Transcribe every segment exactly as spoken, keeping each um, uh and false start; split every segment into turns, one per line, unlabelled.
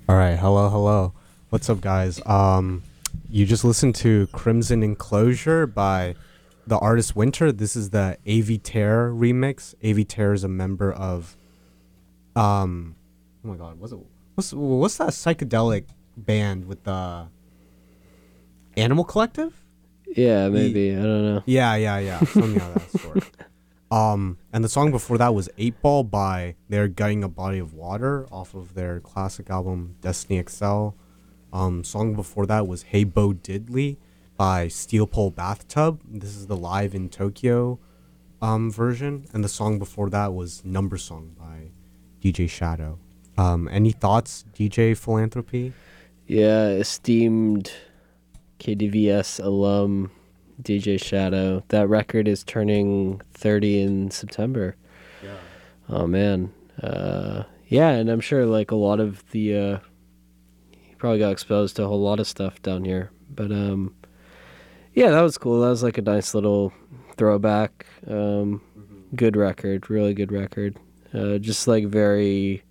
All right, hello, hello. What's up, guys? Um, you just listened to Crimson Enclosure by the artist Winter. This is the Avi Terror remix. Avi Terror is a member of, um, oh my God, what's it? What's what's that psychedelic band with the Animal Collective?
Yeah, maybe. I don't know.
Yeah, yeah, yeah. Something of that sort. Um, and the song before that was Eight Ball by They're Gutting a Body of Water off of their classic album Destiny X L. Um, song before that was Hey Bo Diddley by Steel Pole Bathtub. This is the live in Tokyo um, version. And the song before that was Number Song by D J Shadow. Um, any thoughts, D J Philanthropy?
Yeah, esteemed K D V S alum D J Shadow. That record is turning thirty in September.
Yeah.
Oh man. Uh, yeah, and I'm sure like a lot of the uh, he probably got exposed to a whole lot of stuff down here. But um, yeah, that was cool. That was like a nice little throwback. Um,
Mm-hmm.
Good record, really good record. Uh, just like very.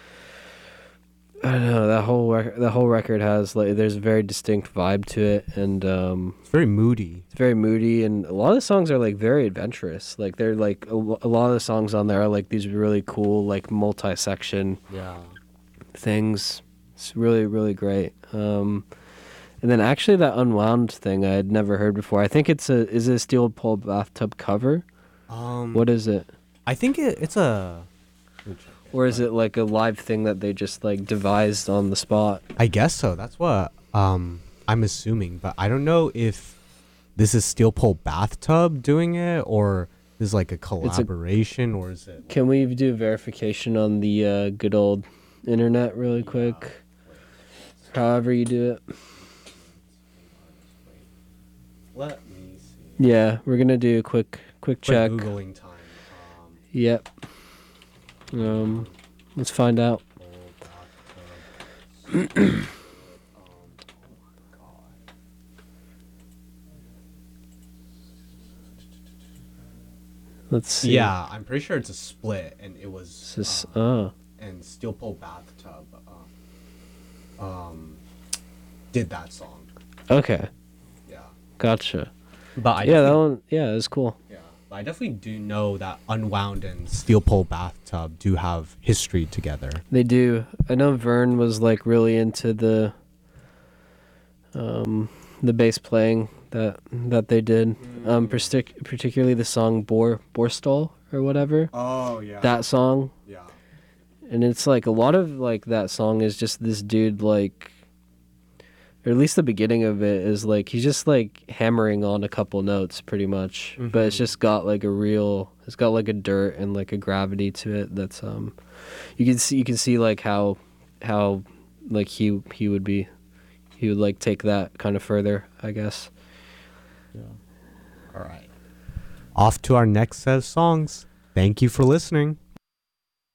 I don't know, that whole rec- that whole record has like there's a very distinct vibe to it, and um,
It's very moody.
it's very moody, and a lot of the songs are like very adventurous. Like they're like a, lo- a lot of the songs on there are like these really cool like multi-section
Yeah.
things. It's really really great. Um, and then actually that Unwound thing I had never heard before. I think it's a is it a Steel Pole Bathtub cover?
Um,
What is it?
I think it, it's a. let me check it,
Or is
but-
it like a live thing that they just like devised on the spot?
I guess so. That's what um I'm assuming, but I don't know if this is Steel Pole Bathtub doing it or this is like a collaboration or is it?
Can we do verification on the uh, good old internet really quick? However you do it.
Let me see.
Yeah, we're gonna do a quick quick check.
Quick googling time. Um,
Yep. Um, let's find out.
Pole Bathtub. um, oh my God.
Let's see.
Yeah, I'm pretty sure it's a split, and it was
This is,
uh,
oh,
and Steel Pole Bathtub uh, um did that song.
okay,
Yeah,
gotcha.
but I
Yeah, that
definitely-
one. Yeah, that's cool.
Yeah, but I definitely do know that Unwound and Steel Pole Bathtub do have history together.
They do. I know Vern was like really into the um the bass playing that that they did. Um, partic- particularly the song Bor Borstal or whatever.
Oh yeah.
That song.
yeah.
And it's like a lot of like that song is just this dude like, or at least the beginning of it is like he's just like hammering on a couple notes pretty much, but it's
Mhm.
just got like a real, it's got like a dirt and like a gravity to it that's um, you can see you can see like how how like he he would be, he would like take that kind of further, I guess.
All right. Off to our next set of songs. Thank you for listening.